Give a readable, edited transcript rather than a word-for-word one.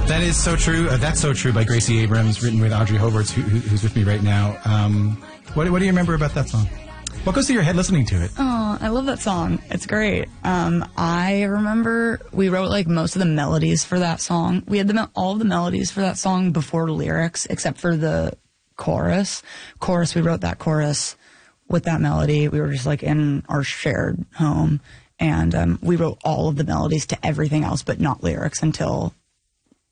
That is so true. That's So True by Gracie Abrams, written with Audrey Hobarts, who's with me right now. What do you remember about that song? What goes through your head listening to it? Oh, I love that song. It's great. I remember we wrote like most of the melodies for that song. We had all of the melodies for that song before the lyrics, except for the chorus. We wrote that chorus with that melody. We were just like in our shared home, and we wrote all of the melodies to everything else, but not lyrics until